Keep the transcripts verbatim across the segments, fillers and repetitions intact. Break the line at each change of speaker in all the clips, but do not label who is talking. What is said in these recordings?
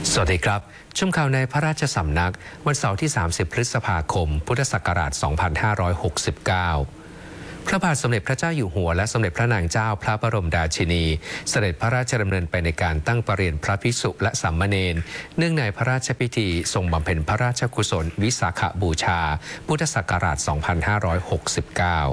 สวัสดีครับชมข่าวในพระราชสำนักวันเสาร์ที่ สามสิบ พฤษภาคม พุทธศักราช สองพันห้าร้อยหกสิบเก้า พระบาทสมเด็จพระเจ้าอยู่หัวและสมเด็จพระนางเจ้าพระบรมราชินีเสด็จพระราชดำเนินไปในการตั้งประเรียนพระภิกษุและสามเณรเนื่องในพระราชพิธีทรงบำเพ็ญพระราชกุศลวิสาขบูชาพุทธศักราช สองพันห้าร้อยหกสิบเก้า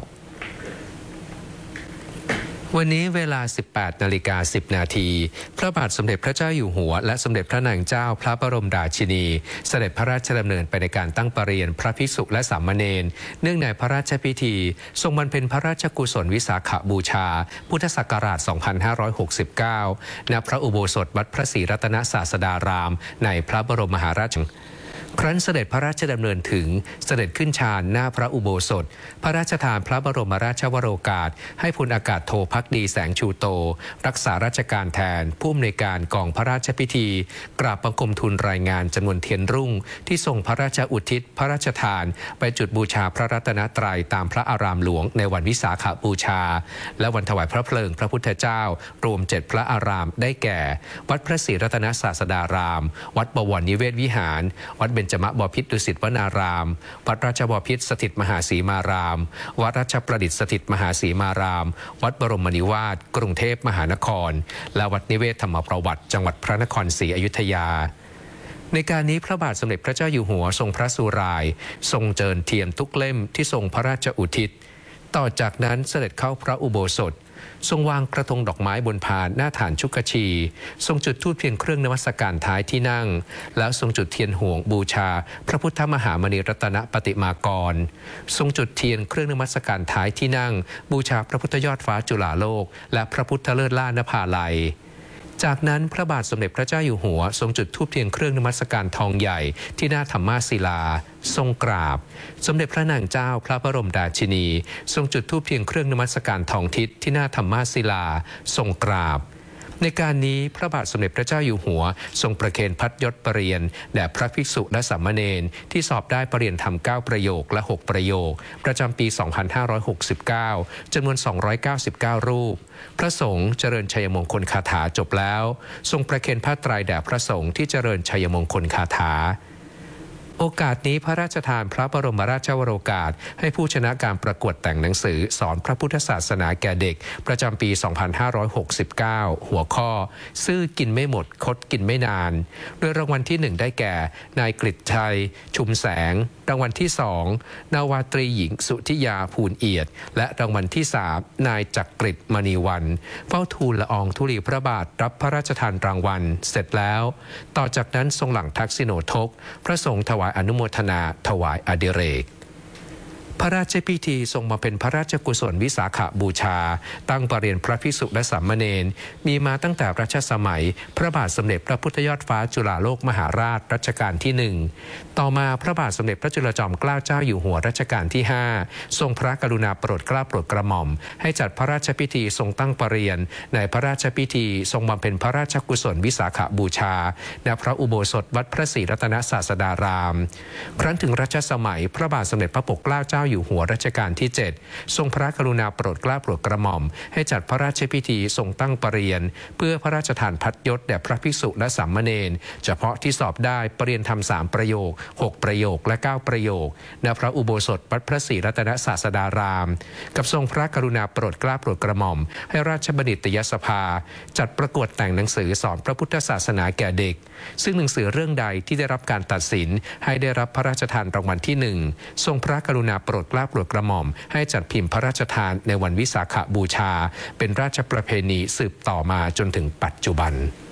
วันนี้เวลา สิบแปดนาฬิกาสิบนาทีพระบาทสมเด็จพระเจ้าอยู่หัวและสมเด็จพระนางเจ้าพระบรมราชินีเสด็จพระราชดำเนินไปในการตั้งประเรียนพระภิกษุและสามเณรเนื่องในพระราชพิธีทรงบำเพ็ญพระราชกุศลวิสาขบูชาพุทธศักราช สองพันห้าร้อยหกสิบเก้า ณ พระอุโบสถวัดพระศรีรัตนศาสดารามในพระบรมมหาราชครั้นเสด็จพระราชดำเนินถึงเสด็จขึ้นฌานหน้าพระอุโบสถพระราชทานพระบรมราชวโรกาสให้พลอากาศโทภักดีแสงชูโตรักษาราชการแทนผู้อำนวยการกองพระราชพิธีกราบบังคมทูลรายงานจำนวนเทียนรุ่งที่ทรงพระราชอุทิศพระราชทานไปจุดบูชาพระรัตนตรัยตามพระอารามหลวงในวันวิสาขบูชาและวันถวายพระเพลิงพระพุทธเจ้ารวมเจ็ดพระอารามได้แก่วัดพระศรีรัตนศาสดารามวัดบวรนิเวศวิหารวัดเบญจมบพิตรดุสิตวนารามวัดราชบพิตรสถิตมหาสีมารามวัดราชประดิษฐ์สถิตมหาสีมารามวัดบรมนิวาสกรุงเทพมหานครและวัดนิเวศธรรมประวัติจังหวัดพระนครศรีอยุธยาในการนี้พระบาทสมเด็จพระเจ้าอยู่หัวทรงพระสุรายทรงเจิญเทียนทุกเล่มที่ทรงพระราชอุทิศต่อจากนั้นเสด็จเข้าพระอุโบสถทรงวางกระทงดอกไม้บนพานหน้าฐานชุกชีทรงจุดธูปเทียนเครื่องนมัสการท้ายที่นั่งแล้วทรงจุดเทียนห่วงบูชาพระพุทธมหามณีรัตนปฏิมากรทรงจุดเทียนเครื่องนมัสการท้ายที่นั่งบูชาพระพุทธยอดฟ้าจุฬาโลกและพระพุทธเลิศล่านภาลัยจากนั้นพระบาทสมเด็จพระเจ้าอยู่หัวทรงจุดธูปเทียนเครื่องนมัสการทองใหญ่ที่หน้าธรรมาศิลาทรงกราบสมเด็จพระนางเจ้าพระบรมราชินีทรงจุดธูปเทียนเครื่องนมัสการทองทิศที่หน้าธรรมาศิลาทรงกราบในการนี้พระบาทสมเด็จพระเจ้าอยู่หัวทรงประเคนพัดยศประเรียนแด่พระภิกษุและสามเณรที่สอบได้ประเรียนธรรมเก้าประโยคและหกประโยคประจำปี สองพันห้าร้อยหกสิบเก้า จำนวน สองร้อยเก้าสิบเก้า รูปพระสงฆ์เจริญชัยมงคลคาถาจบแล้วทรงประเคนผ้าไตรแด่พระสงฆ์ที่เจริญชัยมงคลคาถาโอกาสนี้พระราชทานพระบรมราชวโรกาสให้ผู้ชนะการประกวดแต่งหนังสือสอนพระพุทธศาสนาแก่เด็กประจำปี สองพันห้าร้อยหกสิบเก้า หัวข้อซื่อกินไม่หมดคดกินไม่นานโดยรางวัลที่หนึ่งได้แก่นายกฤษชัยชุมแสงรางวัลที่สองนาวาตรีหญิงสุธิยาภูลเอียดและรางวัลที่สามนายจักริดมณีวันเฝ้าทูลละอองธุลีพระบาทรับพระราชทานรางวัลเสร็จแล้วต่อจากนั้นทรงหลั่งทักษิโณทกพระสงฆ์ถวายอนุโมทนาถวายอดิเรกพระราชพิธีทรงมาเป็นพระราชกุศลวิสาขบูชาตั้งประเรียนพระภิกษุและสามเณรมีมาตั้งแต่รัชสมัยพระบาทสมเด็จพระพุทธยอดฟ้าจุฬาโลกมหาราชรัชกาลที่หนึ่งต่อมาพระบาทสมเด็จพระจุลจอมเกล้าเจ้าอยู่หัวรัชกาลที่ห้าทรงพระกรุณาโปรดเกล้าโปรดกระหม่อมให้จัดพระราชพิธีทรงตั้งประเรียนในพระราชพิธีทรงบำเพ็ญพระราชกุศลวิสาขบูชาณพระอุโบสถวัดพระศรีรัตนศาสดารามครั้นถึงรัชสมัยพระบาทสมเด็จพระปกเกล้าเจ้าอยู่หัวรัชกาลที่เจ็ดทรงพระกรุณาโปรดเกล้าโปรดกระหม่อมให้จัดพระราชพิธีทรงตั้งประเรียนเพื่อพระราชทานพัดยศแด่พระภิกษุและสามเณรเฉพาะที่สอบได้ประเรียนธรรมสามประโยคหกประโยคและเก้าประโยคณพระอุโบสถวัดพระศรีรัตนศาสดารามกับทรงพระกรุณาโปรดเกล้าโปรดกระหม่อมให้ราชบัณฑิตยสภาจัดประกวดแต่งหนังสือสอนพระพุทธศาสนาแก่เด็กซึ่งหนังสือเรื่องใดที่ได้รับการตัดสินให้ได้รับพระราชทานรางวัลที่หนึ่งทรงพระกรุณาโปรดเกล้าโปรดกระหม่อมให้จัดพิมพ์พระราชทานในวันวิสาขบูชาเป็นราชประเพณีสืบต่อมาจนถึงปัจจุบัน